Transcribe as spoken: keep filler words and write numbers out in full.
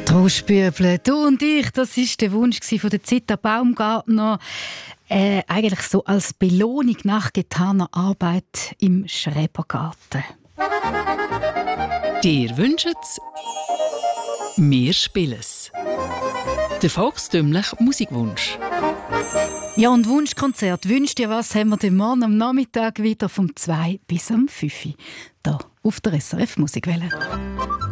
Trauspüble, du und ich, das war der Wunsch von der Zita Baumgartner. Äh, eigentlich so als Belohnung nach getaner Arbeit im Schrebergarten. Dir wünschet's, wir spielen's. Der volkstümliche Musikwunsch. Ja, und Wunschkonzert. Wünsch dir was, haben wir den Morgen am Nachmittag wieder vom zwei bis am fünf da auf der S R F Musikwelle.